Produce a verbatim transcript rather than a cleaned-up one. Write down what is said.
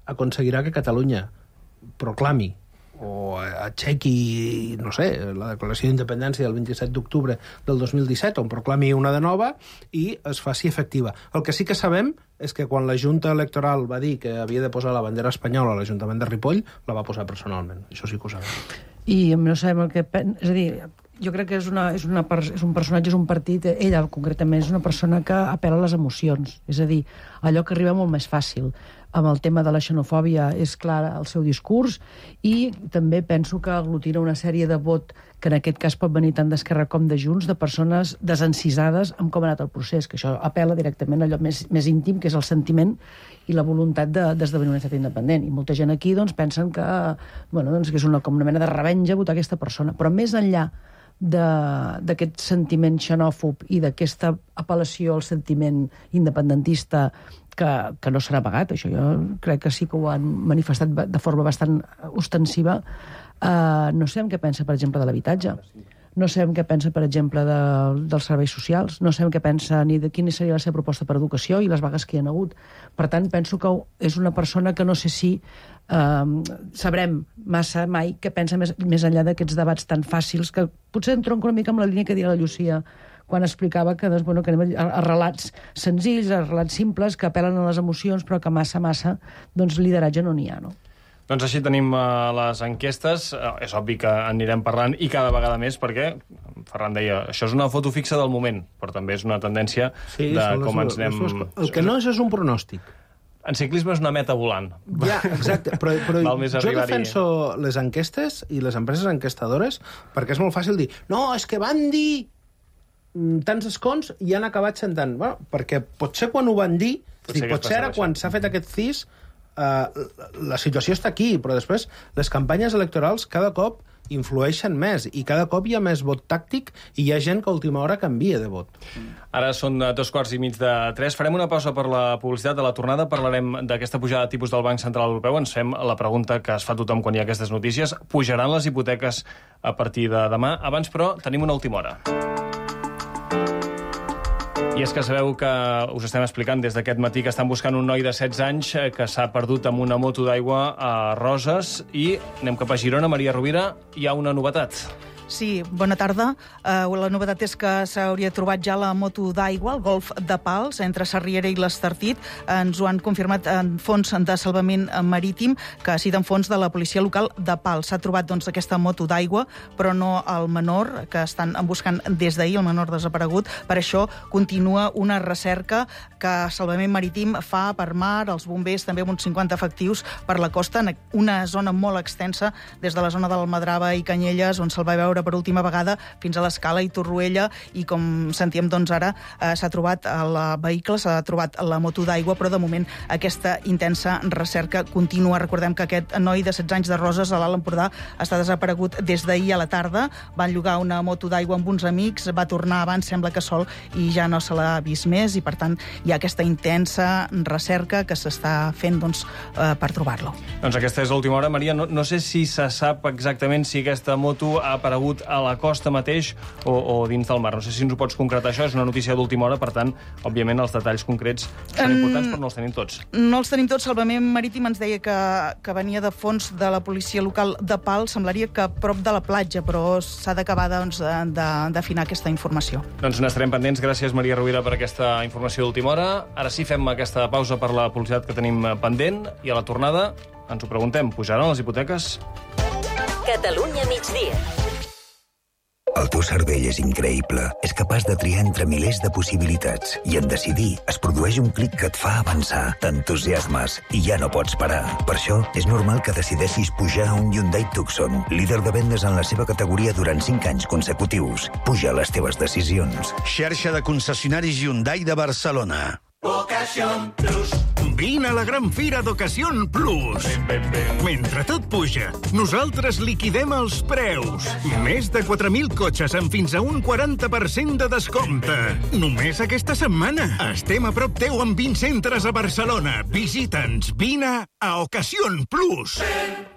aconseguirà que Catalunya proclami o aixequi, no sé, la declaració d'independència del vint-i-set d'octubre del dos mil disset, on proclami una de nova i es faci efectiva. El que sí que sabem és que quan la Junta Electoral va dir que havia de posar la bandera espanyola a l'Ajuntament de Ripoll, la va posar personalment. Això sí que ho sabem. I no sabem el que... És a dir, jo crec que és, una, és, una, és un personatge, és un partit, ella concretament és una persona que apel·la a les emocions, és a dir, allò que arriba molt més fàcil. Amb el tema de la xenofòbia és clar el seu discurs i també penso que aglutina una sèrie de vot que en aquest cas pot venir tant d'Esquerra com de Junts, de persones desencisades amb com ha anat el procés, que això apel·la directament a allò més, més íntim, que és el sentiment i la voluntat d'esdevenir de, un estat independent. I molta gent aquí doncs, pensen que, bueno, doncs, que és una, com una mena de revenja votar aquesta persona. Però més enllà d'aquest sentiment xenòfob i d'aquesta apel·lació al sentiment independentista que, que no serà pagat, això jo crec que sí que ho han manifestat de forma bastant ostensiva. Uh, no sabem què pensa, per exemple, de l'habitatge. No sabem què pensa, per exemple, de, dels serveis socials. No sabem què pensa ni de quina seria la seva proposta per educació i les vagues que hi ha hagut. Per tant, penso que és una persona que no sé si uh, sabrem massa mai què pensa més, més enllà d'aquests debats tan fàcils, que potser em tronco una mica amb la línia que deia la Llucia quan explicava que, doncs, bueno, que anem a, a relats senzills, a relats simples, que apel·len a les emocions, però que massa, massa, doncs, lideratge no n'hi ha, no? Doncs així tenim uh, les enquestes. Uh, és obvi que anirem parlant i cada vegada més, perquè, Ferran deia, això és una foto fixa del moment, però també és una tendència sí, de com ens anem... El que no és és un pronòstic. En ciclisme és una meta volant. Ja, exacte, però, però jo defenso les enquestes i les empreses enquestadores perquè és molt fàcil dir, no, és que van dir tants escons i han acabat sentant. Bueno, perquè potser quan ho van dir, potser, potser ara quan s'ha fet aquest cis, uh, la situació està aquí, però després les campanyes electorals cada cop influeixen més i cada cop hi ha més vot tàctic i hi ha gent que a última hora canvia de vot. Ara són dos quarts i mig de tres. Farem una pausa per la publicitat. A la tornada parlarem d'aquesta pujada de tipus del Banc Central Europeu. Ens fem la pregunta que es fa tothom quan hi ha aquestes notícies. Pujaran les hipoteques a partir de demà? Abans, però, tenim una última hora. I és que sabeu que us estem explicant des d'aquest matí que estan buscant un noi de setze anys que s'ha perdut amb una moto d'aigua a Roses i anem cap a Girona. Maria Rovira, hi ha una novetat. Sí, bona tarda. Uh, la novetat és que s'hauria trobat ja la moto d'aigua, el golf de Pals, entre Sarriera i l'Estartit. Ens ho han confirmat en fons de salvament marítim, que citen fons de la policia local de Pals. S'ha trobat doncs, aquesta moto d'aigua, però no el menor, que estan buscant des d'ahir, el menor desaparegut. Per això continua una recerca que Salvament Marítim fa per mar, els bombers també amb uns cinquanta efectius per la costa, en una zona molt extensa, des de la zona del Madrava i Canyelles, on se'l va veure per última vegada, fins a l'Escala i Torroella, i com sentíem doncs ara, eh, s'ha trobat el vehicle, s'ha trobat la moto d'aigua, però de moment aquesta intensa recerca continua. Recordem que aquest noi de setze anys de Roses a l'Alt Empordà està desaparegut des d'ahir a la tarda, van llogar una moto d'aigua amb uns amics, va tornar abans, sembla que sol, i ja no se l'ha vist més, i per tant hi ha aquesta intensa recerca que s'està fent doncs, eh, per trobar-lo. Doncs aquesta és l'última hora. Maria, no, no sé si se sap exactament si aquesta moto ha aparegut a la costa mateix o, o dins del mar. No sé si ens ho pots concretar. Això és una notícia d'última hora, per tant, òbviament, els detalls concrets són importants, però no els tenim tots. No els tenim tots. Salvament Marítim ens deia que, que venia de fons de la policia local de Pals. Semblaria que prop de la platja, però s'ha d'acabar doncs, d'afinar aquesta informació. Doncs n'estarem pendents. Gràcies, Maria Rovira, per aquesta informació d'última hora. Ara sí, fem aquesta pausa per la publicitat que tenim pendent i a la tornada ens ho preguntem. Pujaran les hipoteques? Catalunya migdia. El teu cervell és increïble. És capaç de triar entre milers de possibilitats. I en decidir es produeix un clic que et fa avançar. T'entusiasmes i ja no pots parar. Per això és normal que decideixis pujar a un Hyundai Tucson, líder de vendes en la seva categoria durant cinc anys consecutius. Puja les teves decisions. Xarxa de concessionaris Hyundai de Barcelona. Ocasión Plus. Vine a la gran fira d'Ocasión Plus. Ben, ben, ben. Mentre tot puja, nosaltres liquidem els preus. Més de quatre mil cotxes amb fins a un quaranta per cent de descompte. Només aquesta setmana. Estem a prop teu amb vint centres a Barcelona. Visita'ns. Vine a Ocasión Plus. Ben.